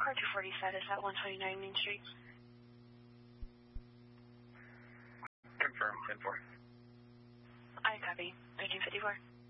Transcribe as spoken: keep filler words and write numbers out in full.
car two forty status at one twenty-nine Main Street. Confirm, ten four. I copy. nineteen fifty-four.